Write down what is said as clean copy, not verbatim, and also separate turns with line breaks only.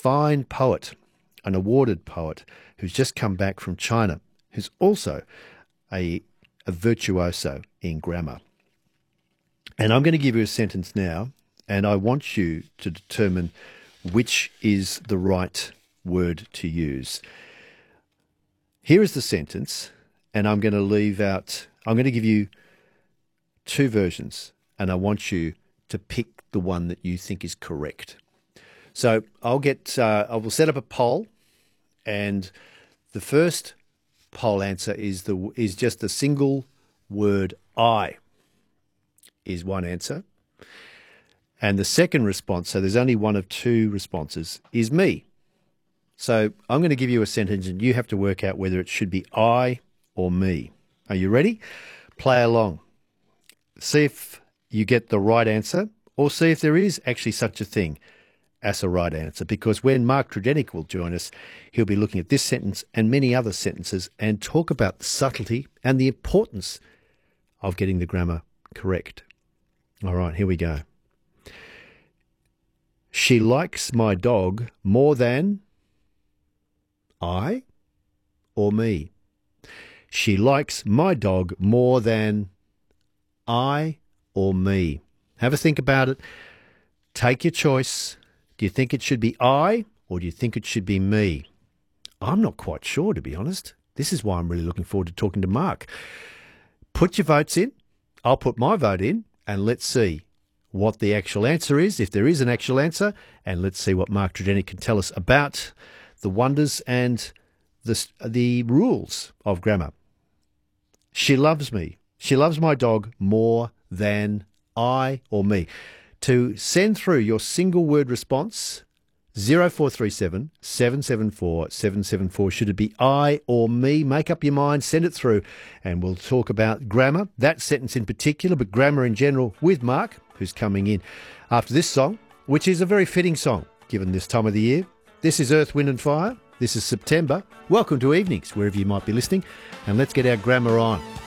fine poet, an awarded poet who's just come back from China, who's also a virtuoso in grammar. And I'm going to give you a sentence now, and I want you to determine which is the right word to use. Here is the sentence, and I'm going to give you two versions, and I want you to pick the one that you think is correct. So I will set up a poll, and the first poll answer is just the single word I is one answer. And the second response, so there's only one of two responses, is me. So I'm going to give you a sentence and you have to work out whether it should be I or me. Are you ready? Play along. See if you get the right answer, or see if there is actually such a thing as a right answer. Because when Mark Tredenick will join us, he'll be looking at this sentence and many other sentences and talk about the subtlety and the importance of getting the grammar correct. All right, here we go. She likes my dog more than I or me. She likes my dog more than I or me. Have a think about it. Take your choice. Do you think it should be I or do you think it should be me? I'm not quite sure, to be honest. This is why I'm really looking forward to talking to Mark. Put your votes in. I'll put my vote in, and let's see what the actual answer is, if there is an actual answer, and let's see what Mark Tredenick can tell us about the wonders and the rules of grammar. She loves me. She loves my dog more than I or me. To send through your single word response, 0437 774 774. Should it be I or me? Make up your mind, send it through, and we'll talk about grammar, that sentence in particular, but grammar in general with Mark, who's coming in after this song, which is a very fitting song given this time of the year. This is Earth, Wind and Fire. This is September. Welcome to Evenings, wherever you might be listening, and let's get our grammar on.